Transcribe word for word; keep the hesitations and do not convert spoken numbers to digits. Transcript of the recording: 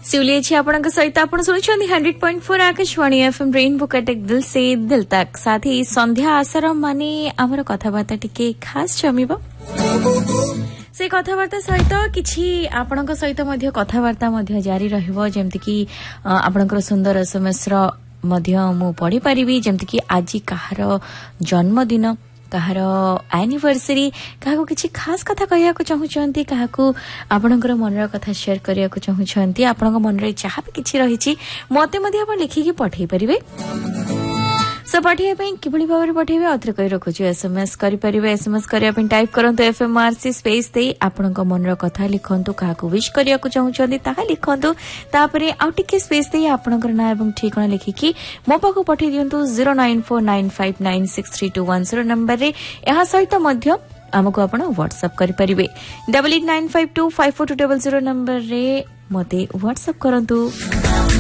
सिउली छी आपनक सहित आपण सुनिछन्ती hundred point four Akashvani FM rainbow Cuttack दिल से दिल तक साथ ही संध्या आसर माने हमर कथाबार्ता टिके खास जमिबो से कथाबार्ता सहित किछि आपनक सहित मध्ये कथाबार्ता मध्ये जारी रहइबो जेमति कि आपनकर सुंदर एसएमएस रो मध्ये मु पढि परिबी जेमति कि आजि कहार जन्मदिन कहार एनिवर्सरी काहाको किछि खास कथा कहिया को चाहुचंती काहाको आपनकर मनर कथा शेयर करिया को चाहुचंती आपनक मनरे चाहा भी किछि रहिछि मते मध्ये आपण लिखि कि पठै परिबे सो पठिया पे किबळी भाबरे पठेबे अत्र कहि रखुछु एसएमएस करि परिबे एसएमएस करिया पे टाइप करंतु एफएमआरसी स्पेस दे आपनक मनर कथा लिखंतु काहाको विश करिया को चाहुचंती ताहा लिखंतु तापरे आउ टिके स्पेस दे आपनकर ना एवं ठिकाना लिखि कि मो पाखो पठै दियंतु zero nine four nine five nine six three to one zero number रे एहा सहित मध्य हमको आपण व्हाट्सएप करि परिबे double eight nine five to five four to double zero number रे मते व्हाट्सएप करंतु।